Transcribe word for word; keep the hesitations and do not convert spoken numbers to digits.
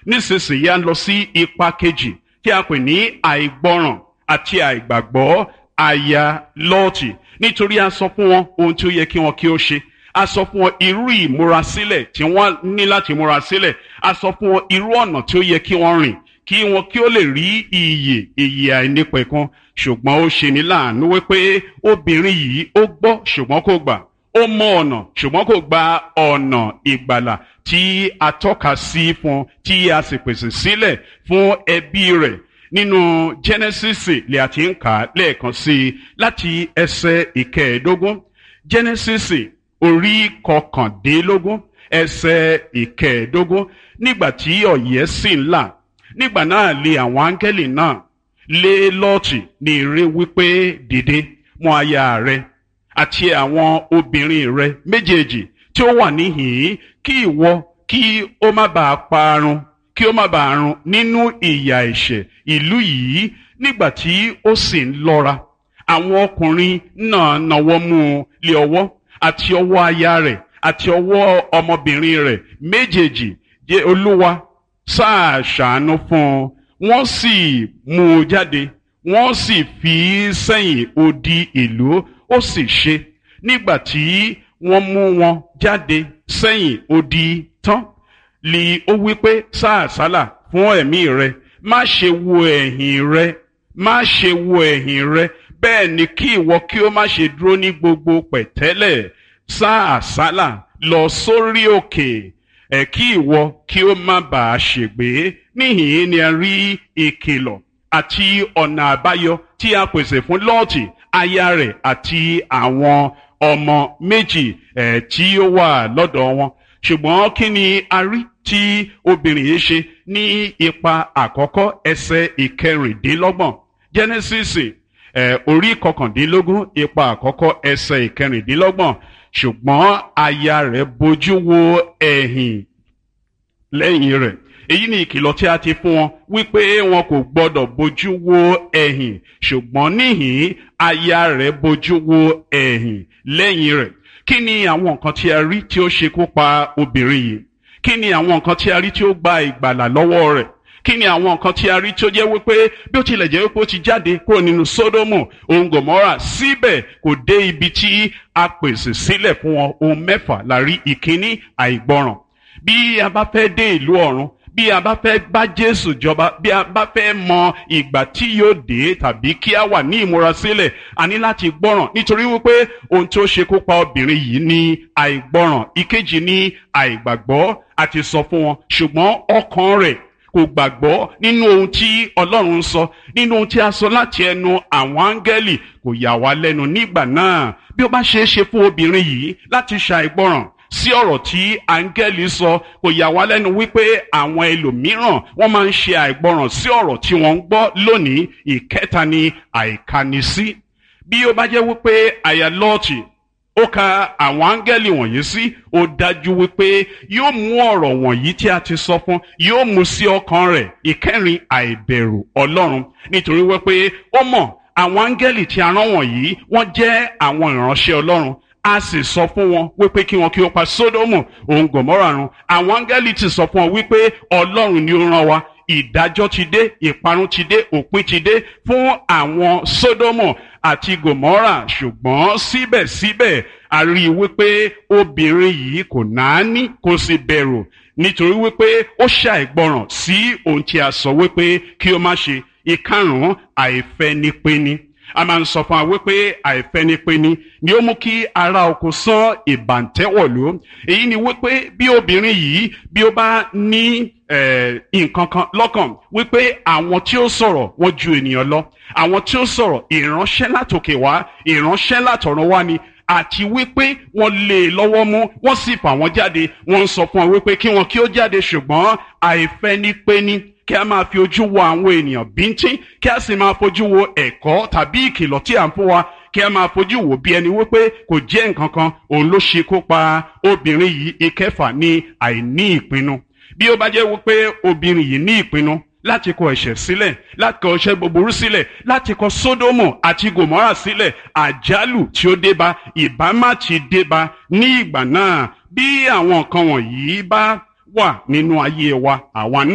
nísinsìnyí a ń lọ sí ipa kejì tí a pè ní àìgbọràn àti àìgbàgbọ́ aya Lọ́ọ̀tì. Nítorí a sọ fún wọn ohun tí ó yẹ kí wọn kí ó ṣe, a sọ fún wọn irú ìmúrasílẹ̀ tí wọ́n ní láti múra sílẹ̀, a sọ fún wọn irú ọ̀nà tí ó yẹ kí wọ́n rìn kí wọn kí ó lè rí ìyè ìyè àìnípẹ̀kun. Ṣùgbọ́n ó ṣe ní láàánú wípé obìnrin yìí ó gbọ́ ṣùgbọ́n kò gbà, ó mọ ọ̀nà ṣùgbọ́n kò gba ọ̀nà ìgbàlà tí a tọ́ka sí fún, tí a sì pèsè sílẹ̀ fún ẹbí rẹ̀. Nínú Genesis lè àti ń kà á lẹ́ẹ̀kan sí i láti ẹsẹ̀ ìkẹẹ̀ẹ́dógún. Genesis orí kọkàndínlógún ẹsẹ̀ ìkẹẹ̀ẹ́dógún. Nígbà tí ọ̀yẹ́ sì ń là, nígbà náà lé àwọn áńgẹ́lì náà lé Lọ́ọ̀tì ní ire wípé, dìde, mú aya rẹ àti àwọn obìnrin rẹ méjèèjì tí ó wà níhìn-ín, kí ìwọ kí ó má bàa parun, kí ó má bàa run nínú ìyà ẹ̀ṣẹ̀ ìlú yìí. Nígbà tí ó sì ń lọ́ra, àwọn ọkùnrin náà nawọ́ mú un lé ọwọ́ àti ọwọ́ aya rẹ̀ àti ọwọ́ ọmọbìnrin rẹ̀ méjèèjì. Jẹ́ Olúwa sáà ṣàánú fún un. Wọ́n sì mú un jáde, wọ́n sì fi í sẹ́yìn odi ìlú. Ó sì ṣe, nígbà tí wọ́n mú wọn jáde sẹ́yìn odi tán, lì ó wí pé, sá àsálà fún ẹ̀mí rẹ, má ṣe wo ẹ̀yìn rẹ, má ṣe wo ẹ̀yìn rẹ, bẹ́ẹ̀ ni kí ìwọ kí ó má ṣe dúró ní gbogbo pẹ̀tẹ́lẹ̀. Sá àsálà lọ sórí òkè, ẹ̀ kí ìwọ kí ó má bàa ṣègbé. Níhìn-ín ni a rí ìkìlọ̀ àti ọ̀nà àbáyọ tí a pèsè fún Lọ́ọ̀tì, aya rẹ̀ àti àwọn ọmọ méjì ẹ̀ tí ó wà lọ́dọ̀ wọn. Ṣùgbọ́n kí ni a rí tí obìnrin yìí ṣe ní ipa àkọ́kọ́ ẹsẹ̀ ìkẹrìndínlọ́gbọ̀n? Genesis ẹ̀ orí kọkàndínlógún ipa àkọ́kọ́ ẹsẹ̀ ìkẹrìndínlọ́gbọ̀n. Ṣùgbọ́n aya rẹ̀ bojú wo ẹ̀yìn lẹ́yìn rẹ̀. Èyí ni ìkìlọ̀ tí a ti fún wọn wípé wọn kò gbọdọ̀ bojú wo ẹ̀yìn. Ṣùgbọ́n níhìn aya rẹ̀ bojú wo ẹ̀yìn lẹ́yìn rẹ̀. Kí ni àwọn nǹkan tí a rí tí ó ṣekú pa obìnrin yìí? Kí ni àwọn nǹkan tí a rí tí ó gba ìgbàlà lọ́wọ́ rẹ̀? Kí ni àwọn nǹkan tí a rí tí ó jẹ́ wípé bí ó tilẹ̀ jẹ́ wípé ó ti jáde kúrò nínú Sódómù òun Gòmórà, síbẹ̀ kò dé ibi tí a pèsè sílẹ̀ fún wọn? Ohun mẹ́fà la rí. Ìkíní, àìgbọràn. Bí a bá fẹ́ dé ìlú ọ̀run, bí a bá fẹ́ bá Jésù jọba, bí a bá fẹ́ mọ ìgbà tí yóò dé tàbí kí a wà ní ìmúrasílẹ̀, a ní láti gbọ́ràn, nítorí wípé ohun tí ó ṣekú pa obìnrin yìí ní àìgbọ́ràn. Ìkejì ní àìgbàgbọ́. A ti sọ fún wọn, ṣùgbọ́n ọkàn rẹ̀ kò gbàgbọ́ nínú ohun tí Ọlọ́run sọ, nínú ohun tí a sọ láti ẹnu àwọn áńgẹ́lì. Kò yà wá lẹ́nu nígbà náà bí ó bá ṣeé ṣe fún obìnrin yìí láti ṣàìgbọ́ràn sí ọ̀rọ̀ tí áńgẹ́lì sọ. Kò yà wá lẹ́nu wípé àwọn ẹlòmíràn wọ́n máa ń ṣe àìgbọràn sí ọ̀rọ̀ tí wọ́n ń gbọ́ lónìí. Ìkẹta ni àìkánisí. Bí ó bá jẹ́ wípé aya Lọ́ọ̀tì ó ka àwọn áńgẹ́lì wọ̀nyí sí, ó dájú wípé yóò mú ọ̀rọ̀ wọ̀nyí tí a ti sọ fún, yóò mú sí ọkàn rẹ̀. Ìkẹrin, àìbẹ̀rù Ọlọ́run. Nítorí wípé ó mọ̀ àwọn áńgẹ́lì tí a rán wọ̀nyí wọ́n jẹ́ àwọn ìránṣẹ́ Ọlọ́run. A sì sọ fún wọn wípé kí wọn kí ó pa Sódómù òun Gòmórà run. Àwọn áńgẹ́lì ti sọ fún wọn wípé Ọlọ́run ni ó rán wa. Ìdájọ́ ti dé, ìparun ti dé, òpin ti dé fún àwọn Sódómù àti Gòmórà. Ṣùgbọ́n síbẹ̀síbẹ̀ a rí i wípé obìnrin yìí kò náání, kò sì bẹ̀rù, nítorí wípé ó ṣàìgbọràn sí ohun tí a sọ wípé kí ó má ṣe. Ìkarùn-ún, àìfẹnipẹni. A máa ń sọ fún wa wípé àìfẹnipẹni ni ó mú kí ara oko sán ìbàǹtẹ́wọ̀lú. Èyí ni wípé bí obìnrin yìí bí ó bá ní nǹkan kan lọ́kàn wípé àwọn tí ó sọ̀rọ̀ wọ́n ju ènìyàn lọ, àwọn tí ó sọ̀rọ̀ ìránṣẹ́ látòkè wá, ìránṣẹ́ látọ̀run wá ni, àti wípé wọ́n lé e lọ́wọ́ mú, wọ́n sì fà wọ́n jáde. Wọ́n ń sọ fún wọn wípé kí wọn kí ó jáde, ṣùgbọ́n àìfẹnipẹni, kí a máa fi ojú wo àwọn ènìyàn bíntín, kí a sì máa fojú wo ẹ̀kọ́ tàbí ìkìlọ̀ tí à ń fún wa, kí a máa fojú wò bí ẹni wípé kò jẹ́ nǹkan kan. Òun ló ṣekú pa obìnrin yìí. Ìkẹfà ni àìní ìpinnu. Bí ó bá jẹ́ wípé obìnrin yìí ní ìpinnu láti kọ ẹ̀ṣẹ̀ sílẹ̀, láti kọ ẹ̀ṣẹ̀ búburú sílẹ̀, láti kọ Sódómù àti Gòmórà sílẹ̀, àjálù tí ó débá ìbá má ti débá ní ìgbà náà. Bí àwọn nǹkan wọ̀nyí bá wà nínú ayé wa, àwa náà